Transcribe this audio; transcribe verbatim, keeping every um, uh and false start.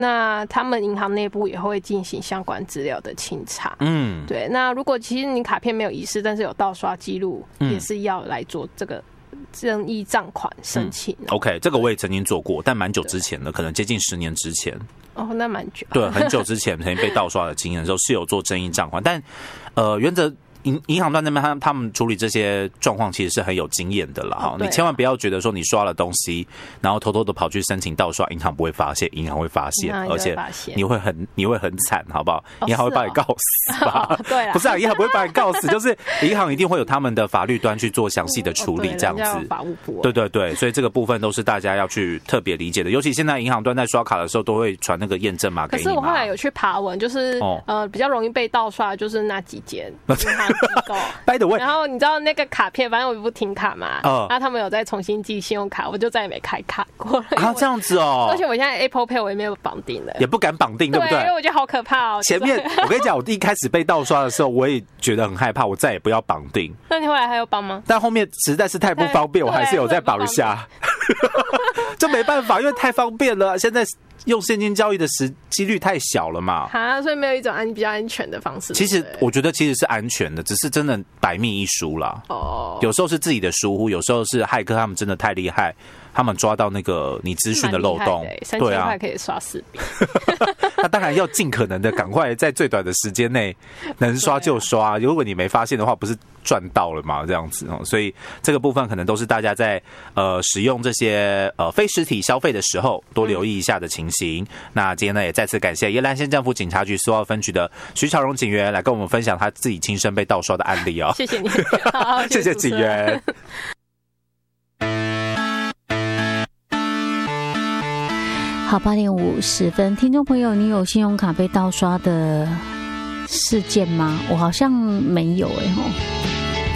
那他们银行内部也会进行相关资料的清查。 嗯， 对。那如果其实你卡片没有遗失，但是有盗刷记录， 嗯， 也是要来做这个任意账款申请。 嗯、OK， 这个我也曾经做过，但蛮久之前的，可能接近十年之前。 哦，那蛮久。 对，很久之前曾经被盗刷的经验的时候，是有做争议账款，但呃，原则。银银行端那边，他他们处理这些状况其实是很有经验的啦。哈、哦，你千万不要觉得说你刷了东西，然后偷偷的跑去申请盗刷，银行不会发现，银行会发现，而且你会很你会很惨，好不好？ 哦、 银行会把你告死吧？ 哦、对啊， 不是啊，银行不会把你告死，就是银行一定会有他们的法律端去做详细的处理，这样子。 哦、法务部、啊。 对对对，所以这个部分都是大家要去特别理解的，尤其现在银行端在刷卡的时候，都会传那个验证码给你嘛。 可是我后来有去爬文，就是、哦、呃比较容易被盗刷，就是那几间银行机构。然后你知道那个卡片，反正我不停卡嘛，嗯，然后他们有再重新寄信用卡，我就再也没开卡过了。 啊，这样子哦。 而且我现在 Apple Pay 我也没有绑定了， 也不敢绑定，对不对？ 因为我觉得好可怕哦。 前面我跟你讲，我一开始被盗刷的时候，我也觉得很害怕，我再也不要绑定。 那你后来还有绑吗？ 但后面实在是太不方便，我还是有再绑一下。就没办法，因为太方便了。现在用现金交易的时几率太小了嘛， 啊，所以没有一种安比较安全的方式。 其实我觉得其实是安全的，只是真的百密一疏啦。哦，有时候是自己的疏忽，有时候是骇客他们真的太厉害，他们抓到那个你资讯的漏洞， 三千块可以刷四笔。 那当然要尽可能的赶快在最短的时间内能刷就刷，如果你没发现的话，不是赚到了嘛？这样子哦，所以这个部分可能都是大家在呃使用这些呃非实体消费的时候多留意一下的情形。嗯、那今天呢，也再次感谢宜兰县政府警察局苏澳分局的徐巧蓉警员来跟我们分享他自己亲身被盗刷的案例哦。 谢谢你， 好谢谢警员。 好，八点五十分，听众朋友，你有信用卡被盗刷的事件吗？我好像没有哎、欸、吼。